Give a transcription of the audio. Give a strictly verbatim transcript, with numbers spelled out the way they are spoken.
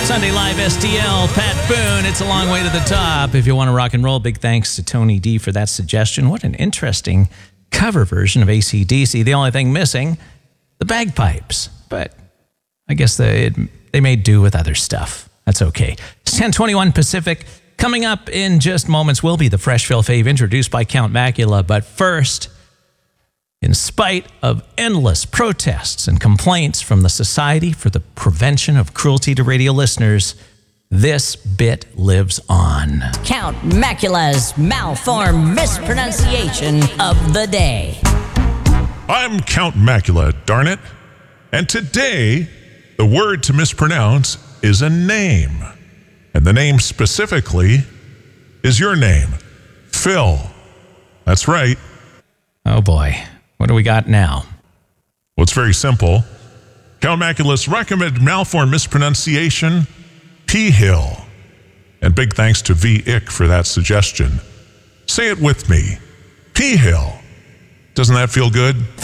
Sunday Live S T L, Pat Boone. It's a long way to the top. If you want to rock and roll, big thanks to Tony D for that suggestion. What an interesting cover version of A C D C. The only thing missing, the bagpipes. But I guess they, it, they made do with other stuff. That's okay. It's ten twenty-one Pacific. Coming up in just moments will be the Freshville Fave introduced by Count Macula. But first, in spite of endless protests and complaints from the Society for the Prevention of Cruelty to Radio Listeners, this bit lives on. Count Macula's malformed mispronunciation of the day. I'm Count Macula, darn it. And today, the word to mispronounce is a name. And the name specifically is your name, Phil. That's right. Oh boy. What do we got now? Well, it's very simple. Count Macula's recommended malformed mispronunciation, P-Hill. And big thanks to V. Ick for that suggestion. Say it with me. P-Hill. Doesn't that feel good?